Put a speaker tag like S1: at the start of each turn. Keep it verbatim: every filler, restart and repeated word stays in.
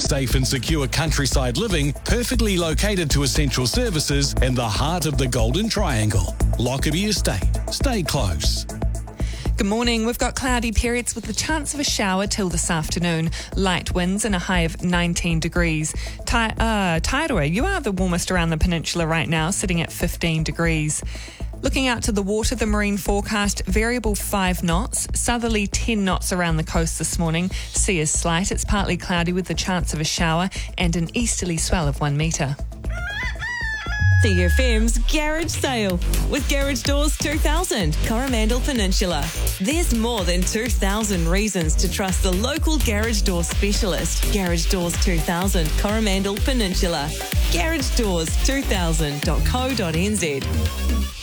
S1: Safe and secure countryside living, perfectly located to essential services in the heart of the Golden Triangle. Lockerbie Estate. Stay close.
S2: Good morning. We've got cloudy periods with the chance of a shower till this afternoon. Light winds and a high of nineteen degrees. Ty- uh, Tairua, you are the warmest around the peninsula right now, sitting at fifteen degrees. Looking out to the water, the marine forecast, variable five knots, southerly ten knots around the coast this morning. Sea is slight. It's partly cloudy with the chance of a shower and an easterly swell of one metre.
S3: C F M's Garage Sale with Garage Doors two thousand, Coromandel Peninsula. There's more than two thousand reasons to trust the local garage door specialist. Garage Doors two thousand, Coromandel Peninsula. garage doors two thousand dot co dot n z.